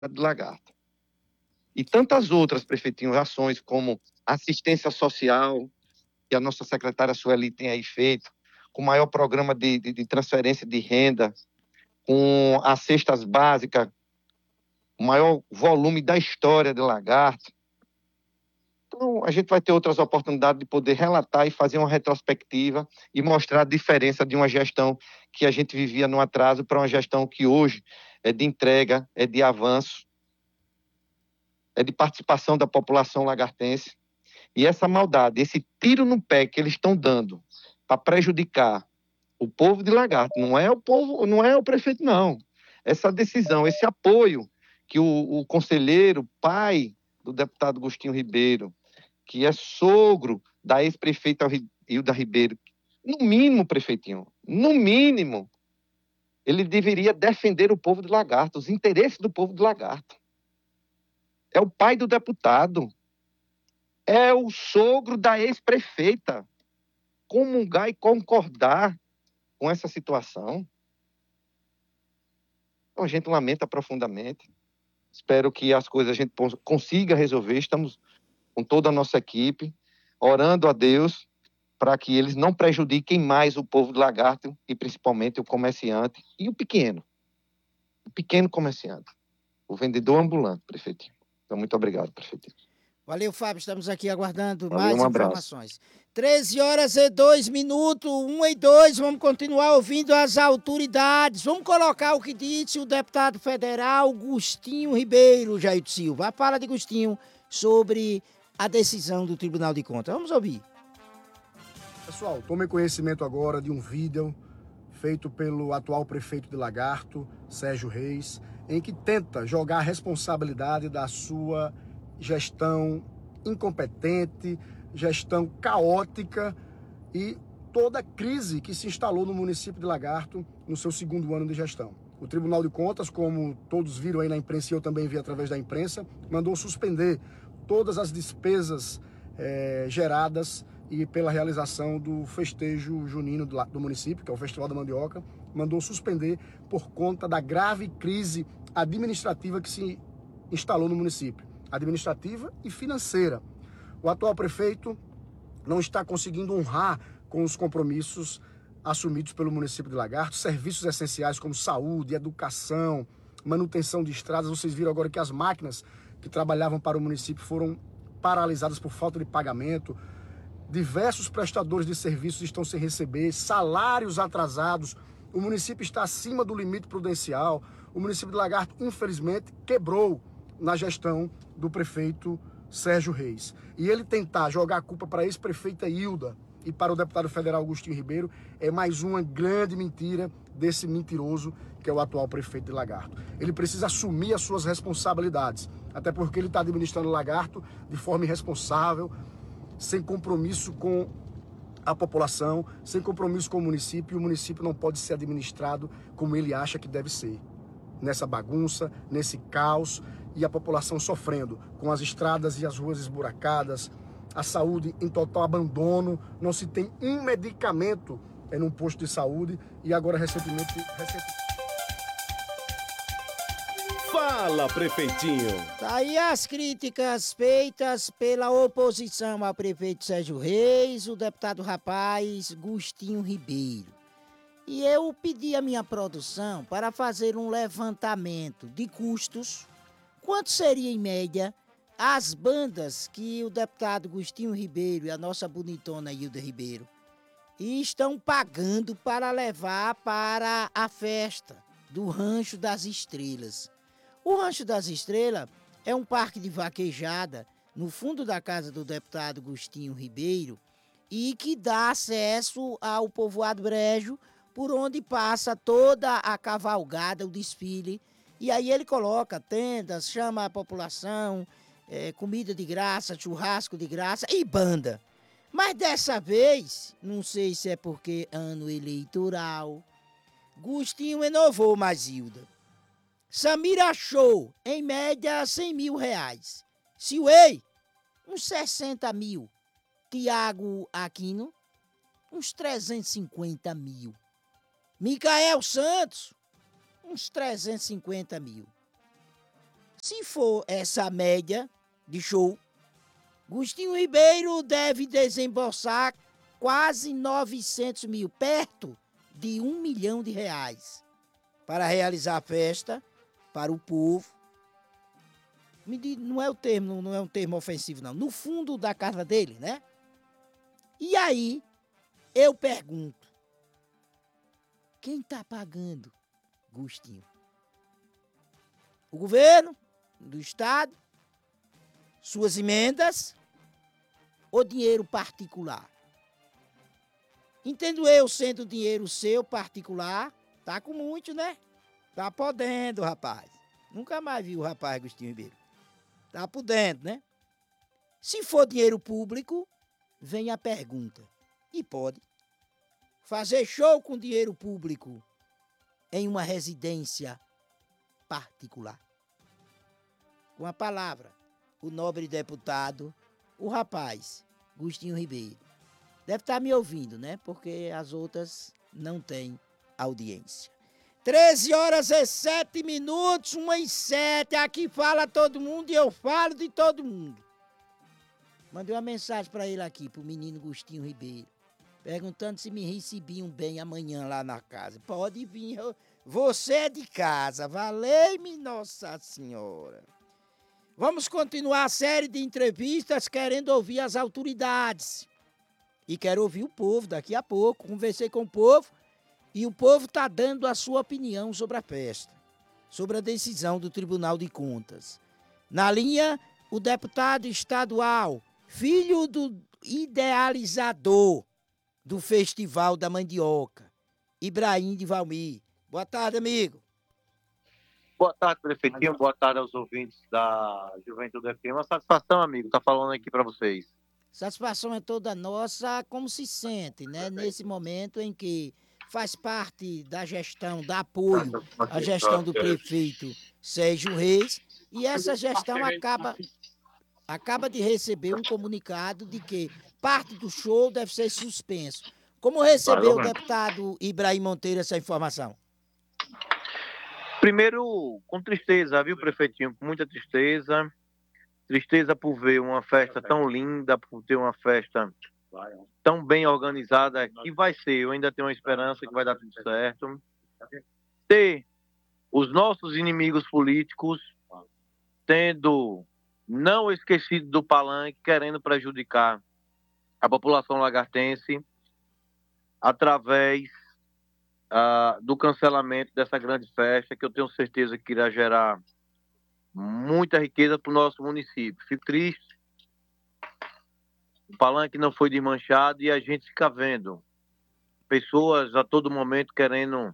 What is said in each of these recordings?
do Lagarto. E tantas outras, prefeitinho, ações como assistência social, que a nossa secretária Sueli tem aí feito, com o maior programa de transferência de renda, com as cestas básicas, o maior volume da história de Lagarto. Então, a gente vai ter outras oportunidades de poder relatar e fazer uma retrospectiva e mostrar a diferença de uma gestão que a gente vivia no atraso para uma gestão que hoje é de entrega, é de avanço, é de participação da população lagartense. E essa maldade, esse tiro no pé que eles estão dando para prejudicar o povo de Lagarto, não é o povo, não é o prefeito, não. Essa decisão, esse apoio que o conselheiro, pai do deputado Agostinho Ribeiro, que é sogro da ex-prefeita Hilda Ribeiro, no mínimo, prefeitinho, no mínimo, ele deveria defender o povo de Lagarto, os interesses do povo de Lagarto. É o pai do deputado, é o sogro da ex-prefeita. Comungar e concordar com essa situação. Então, a gente lamenta profundamente. Espero que as coisas a gente consiga resolver. Estamos com toda a nossa equipe, orando a Deus para que eles não prejudiquem mais o povo de Lagarto e principalmente o comerciante e o pequeno comerciante, o vendedor ambulante, prefeitinho. Então, muito obrigado, prefeitinho. Valeu, Fábio. Estamos aqui aguardando Valeu, mais um informações. 13h02, 1 e 2. Vamos continuar ouvindo as autoridades. Vamos colocar o que disse o deputado federal Agostinho Ribeiro, Jair Silva. A fala de Agostinho sobre a decisão do Tribunal de Contas. Vamos ouvir. Pessoal, tomem conhecimento agora de um vídeo feito pelo atual prefeito de Lagarto, Sérgio Reis, em que tenta jogar a responsabilidade da sua gestão incompetente, gestão caótica e toda a crise que se instalou no município de Lagarto no seu segundo ano de gestão. O Tribunal de Contas, como todos viram aí na imprensa e eu também vi através da imprensa, mandou suspender todas as despesas geradas e pela realização do festejo junino do município, que é o Festival da Mandioca, mandou suspender por conta da grave crise administrativa que se instalou no município, administrativa e financeira. O atual prefeito não está conseguindo honrar com os compromissos assumidos pelo município de Lagarto, serviços essenciais como saúde, educação, manutenção de estradas. Vocês viram agora que as máquinas que trabalhavam para o município foram paralisadas por falta de pagamento. Diversos prestadores de serviços estão sem receber, salários atrasados, o município está acima do limite prudencial. O município de Lagarto, infelizmente, quebrou na gestão do prefeito Sérgio Reis. E ele tentar jogar a culpa para a ex-prefeita Hilda e para o deputado federal Agostinho Ribeiro é mais uma grande mentira desse mentiroso que é o atual prefeito de Lagarto. Ele precisa assumir as suas responsabilidades, até porque ele está administrando Lagarto de forma irresponsável, sem compromisso com a população, sem compromisso com o município, e o município não pode ser administrado como ele acha que deve ser. Nessa bagunça, nesse caos, e a população sofrendo, com as estradas e as ruas esburacadas, a saúde em total abandono, não se tem um medicamento num posto de saúde, e agora recentemente... Fala, prefeitinho! Tá aí as críticas feitas pela oposição ao prefeito Sérgio Reis, o deputado rapaz Agostinho Ribeiro. E eu pedi à minha produção para fazer um levantamento de custos. Quanto seria, em média, as bandas que o deputado Agostinho Ribeiro e a nossa bonitona Hilda Ribeiro estão pagando para levar para a festa do Rancho das Estrelas? O Rancho das Estrelas é um parque de vaquejada no fundo da casa do deputado Agostinho Ribeiro e que dá acesso ao povoado Brejo, por onde passa toda a cavalgada, o desfile. E aí ele coloca tendas, chama a população, comida de graça, churrasco de graça e banda. Mas dessa vez, não sei se é porque ano eleitoral, Agostinho inovou mais Hilda. Samira achou, em média, 100 mil reais. Silvei, uns 60 mil. Tiago Aquino, uns 350 mil. Micael Santos, uns 350 mil. Se for essa média de show, Agostinho Ribeiro deve desembolsar quase 900 mil, perto de R$ 1 milhão, para realizar a festa para o povo. Não é um termo ofensivo, não. No fundo da casa dele, né? E aí, eu pergunto, quem está pagando Agostinho? O governo do estado? Suas emendas? Ou dinheiro particular? Entendo eu, sendo dinheiro seu particular, tá com muito, né? Tá podendo, rapaz. Nunca mais vi o rapaz Agostinho Ribeiro. Tá podendo, né? Se for dinheiro público, vem a pergunta. E pode fazer show com dinheiro público em uma residência particular? Com a palavra, o nobre deputado, o rapaz, Agostinho Ribeiro. Deve estar me ouvindo, né? Porque as outras não têm audiência. 13h07, 1h07. Aqui fala todo mundo e eu falo de todo mundo. Mandei uma mensagem para ele aqui, pro menino Agostinho Ribeiro, perguntando se me recebiam bem amanhã lá na casa. Pode vir, você é de casa, valei-me Nossa Senhora. Vamos continuar a série de entrevistas querendo ouvir as autoridades. E quero ouvir o povo daqui a pouco. Conversei com o povo e o povo está dando a sua opinião sobre a festa, sobre a decisão do Tribunal de Contas. Na linha, o deputado estadual, filho do idealizador do Festival da Mandioca, Ibrahim de Valmir. Boa tarde, amigo. Boa tarde, prefeitinho. Boa tarde aos ouvintes da Juventude FM. Uma satisfação, amigo, tá falando aqui para vocês. Satisfação é toda nossa. Como se sente, né? Nesse momento em que faz parte da gestão, da apoio à gestão do prefeito Sérgio Reis, e essa gestão acaba de receber um comunicado de que parte do show deve ser suspenso. Como recebeu o deputado Ibrahim Monteiro essa informação? Primeiro, com tristeza, viu, prefeitinho? Com muita tristeza. Tristeza por ver uma festa tão linda, por ter uma festa tão bem organizada, que vai ser. Eu ainda tenho uma esperança que vai dar tudo certo. Ter os nossos inimigos políticos tendo não esquecido do palanque, querendo prejudicar a população lagartense através do cancelamento dessa grande festa, que eu tenho certeza que irá gerar muita riqueza para o nosso município. Fico triste. O palanque não foi desmanchado e a gente fica vendo pessoas a todo momento querendo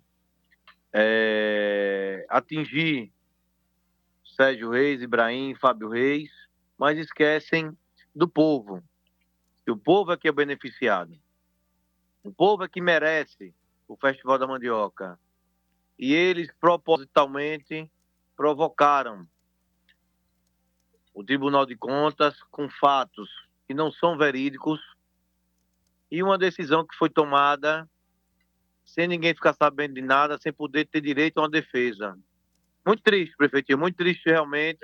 atingir Sérgio Reis, Ibrahim, Fábio Reis, mas esquecem do povo. E o povo é que é beneficiado. O povo é que merece o Festival da Mandioca. E eles propositalmente provocaram o Tribunal de Contas com fatos que não são verídicos e uma decisão que foi tomada sem ninguém ficar sabendo de nada, sem poder ter direito a uma defesa. Muito triste, prefeitinho, muito triste realmente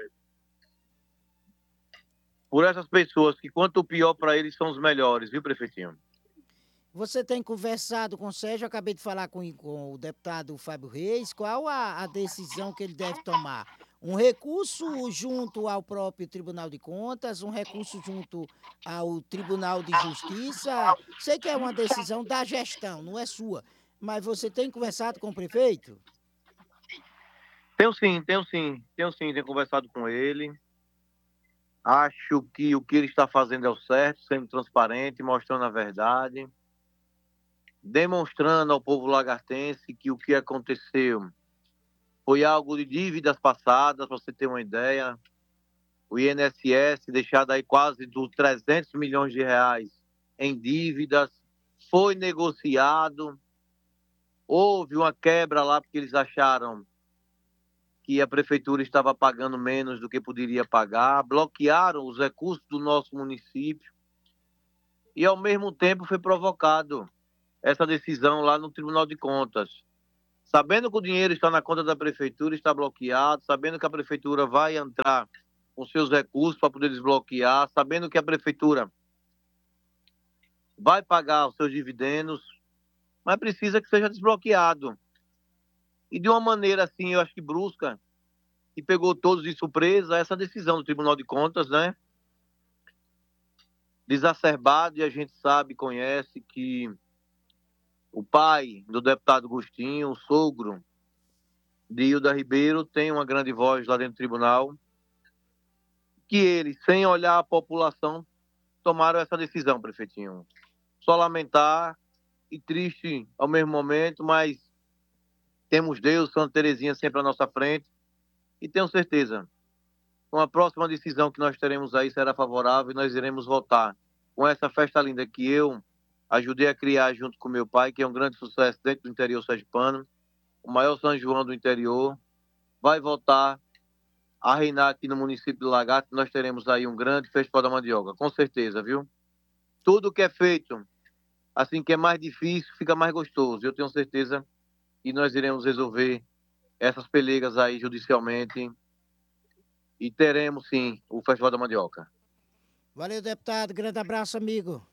por essas pessoas que quanto pior para eles são os melhores, viu, prefeitinho? Você tem conversado com o Sérgio, eu acabei de falar com o deputado Fábio Reis, qual a decisão que ele deve tomar? Um recurso junto ao próprio Tribunal de Contas, um recurso junto ao Tribunal de Justiça? Sei que é uma decisão da gestão, não é sua, mas você tem conversado com o prefeito? Tenho conversado com ele. Acho que o que ele está fazendo é o certo, sendo transparente, mostrando a verdade, demonstrando ao povo lagartense que o que aconteceu foi algo de dívidas passadas. Para você ter uma ideia, o INSS deixado aí quase dos 300 milhões de reais em dívidas, foi negociado, houve uma quebra lá porque eles acharam que a prefeitura estava pagando menos do que poderia pagar, bloquearam os recursos do nosso município e ao mesmo tempo foi provocado essa decisão lá no Tribunal de Contas. sabendo que o dinheiro está na conta da prefeitura, está bloqueado, sabendo que a prefeitura vai entrar com seus recursos para poder desbloquear, sabendo que a prefeitura vai pagar os seus dividendos, mas precisa que seja desbloqueado. E de uma maneira assim, eu acho que brusca, que pegou todos de surpresa, essa decisão do Tribunal de Contas, né? Desacerbado, e a gente sabe, conhece que o pai do deputado Agostinho, o sogro de Hilda Ribeiro, tem uma grande voz lá dentro do tribunal, que eles, sem olhar a população, tomaram essa decisão, prefeitinho. Só lamentar e triste ao mesmo momento, mas temos Deus, Santa Terezinha sempre à nossa frente, e tenho certeza, com a próxima decisão que nós teremos aí será favorável e nós iremos votar com essa festa linda que eu ajudei a criar junto com meu pai, que é um grande sucesso dentro do interior sergipano, o maior São João do interior, vai voltar a reinar aqui no município de Lagarto. Nós teremos aí um grande festival da mandioca, com certeza, viu? Tudo que é feito, assim que é mais difícil, fica mais gostoso. Eu tenho certeza que nós iremos resolver essas pelegas aí judicialmente e teremos, sim, o festival da mandioca. Valeu, deputado. Grande abraço, amigo.